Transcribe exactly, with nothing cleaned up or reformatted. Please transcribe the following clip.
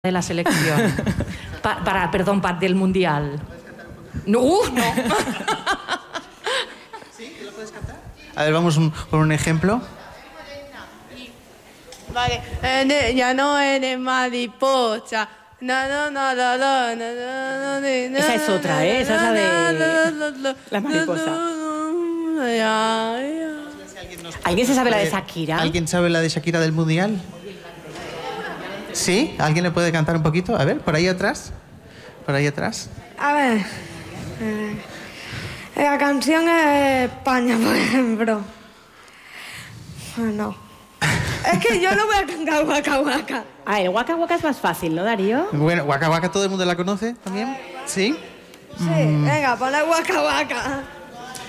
de la selección. Pa, para, perdón, para del mundial. No, uh, no. ¿Sí? ¿Lo puedes cantar? A ver, vamos un, por un ejemplo. Vale. Eh, ya no eres mariposa. No, no, no, no, no, no, no, no, Esa es otra, ¿eh? Esa es la de la mariposa. ¿Alguien se sabe la de Shakira? ¿Alguien sabe la de Shakira del mundial? ¿Sí? ¿Alguien le puede cantar un poquito? A ver, por ahí atrás. Por ahí atrás. A ver. Eh, la canción es España, por ejemplo. No. Es que yo no voy a cantar Waka Waka. Ah, el Waka Waka es más fácil, ¿no, Darío? Bueno, Waka Waka todo el mundo la conoce también. ¿Sí? Sí, mm. Venga, ponle Waka Waka.